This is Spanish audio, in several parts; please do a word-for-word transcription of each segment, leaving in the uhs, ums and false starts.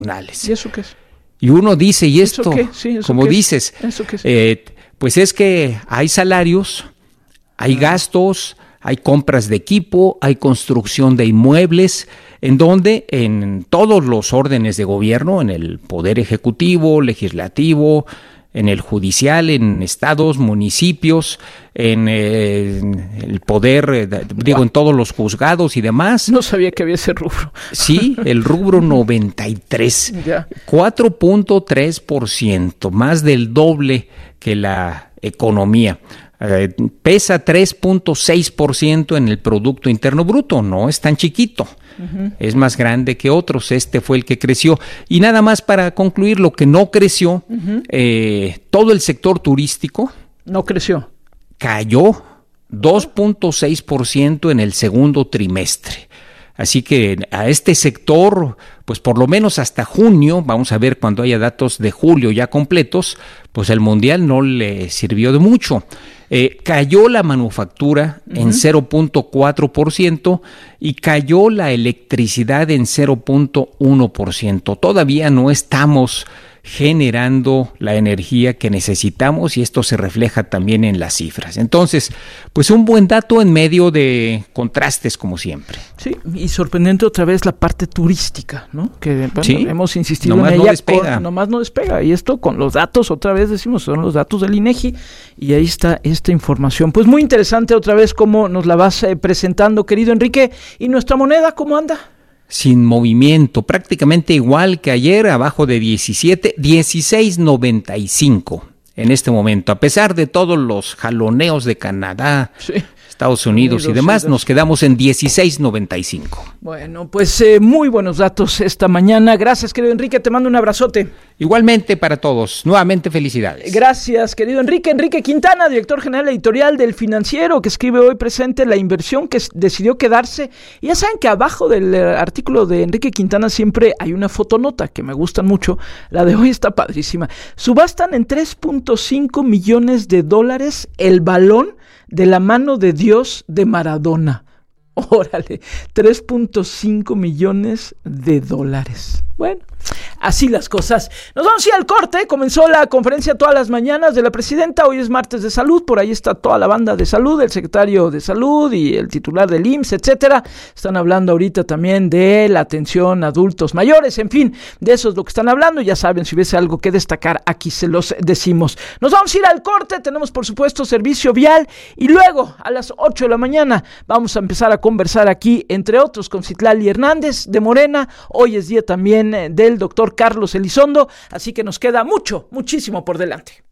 ¿Y eso qué es? Y uno dice, ¿y esto? ¿Eso qué? Sí, ¿eso como qué dices, es? ¿Eso qué es? Eh, pues es que hay salarios, hay ah. gastos, hay compras de equipo, hay construcción de inmuebles, en donde en todos los órdenes de gobierno, en el poder ejecutivo, legislativo, en el judicial, en estados, municipios, en, eh, en el poder, eh, digo, wow. en todos los juzgados y demás. No sabía que había ese rubro. Sí, el rubro noventa y tres, ya. cuatro punto tres por ciento, más del doble que la economía. Eh, pesa tres punto seis por ciento en el Producto Interno Bruto, no es tan chiquito. Uh-huh. Es más grande que otros, este fue el que creció. Y nada más para concluir, lo que no creció, uh-huh. eh, todo el sector turístico. No creció. Cayó dos punto seis por ciento en el segundo trimestre. Así que a este sector, pues por lo menos hasta junio, vamos a ver cuando haya datos de julio ya completos, pues el mundial no le sirvió de mucho. Eh, cayó la manufactura uh-huh. en cero punto cuatro por ciento y cayó la electricidad en cero punto uno por ciento. Todavía no estamos generando la energía que necesitamos y esto se refleja también en las cifras. Entonces, pues un buen dato en medio de contrastes como siempre. Sí, y sorprendente otra vez la parte turística, ¿no? Que bueno, sí, hemos insistido nomás en ella. No despega. Con, nomás no despega. Y esto con los datos, otra vez decimos, son los datos del INEGI y ahí está esta información. Pues muy interesante otra vez cómo nos la vas eh, presentando, querido Enrique. ¿Y nuestra moneda cómo anda? Sin movimiento, prácticamente igual que ayer, abajo de diecisiete, dieciséis noventa y cinco en este momento, a pesar de todos los jaloneos de Canadá, sí. Estados Unidos, Unidos y demás, nos quedamos en dieciséis noventa y cinco. Bueno, pues eh, muy buenos datos esta mañana. Gracias, querido Enrique, te mando un abrazote. Igualmente para todos, nuevamente felicidades. Gracias, querido Enrique. Enrique Quintana, director general editorial del Financiero, que escribe hoy presente la inversión que decidió quedarse. Y ya saben que abajo del artículo de Enrique Quintana siempre hay una fotonota que me gustan mucho. La de hoy está padrísima. Subastan en tres punto cinco millones de dólares el balón de la mano de Dios de Maradona. Órale, tres punto cinco millones de dólares. Bueno, así las cosas. Nos vamos a ir al corte. Comenzó la conferencia todas las mañanas de la presidenta. Hoy es martes de salud. Por ahí está toda la banda de salud, el secretario de salud y el titular del I M S S, etcétera. Están hablando ahorita también de la atención a adultos mayores. En fin, de eso es lo que están hablando. Ya saben, si hubiese algo que destacar, aquí se los decimos. Nos vamos a ir al corte. Tenemos, por supuesto, servicio vial. Y luego, a las ocho de la mañana, vamos a empezar a conversar aquí, entre otros, con Citlali Hernández de Morena. Hoy es día también del doctor Carlos Elizondo, así que nos queda mucho, muchísimo por delante.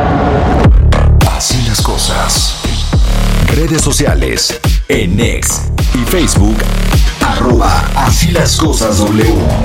Así las cosas. Redes sociales, en X y Facebook, arroba Así las cosas W.